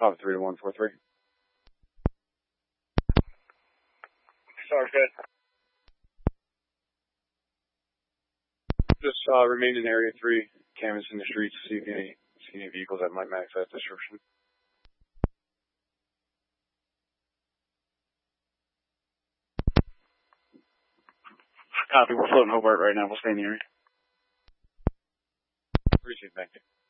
Papa 3-143. Sorry, good. Just remain in Area 3, canvassing the streets to see any vehicles that might match that description. Copy, we're floating Hobart right now. We'll stay in the area. Appreciate it, thank you.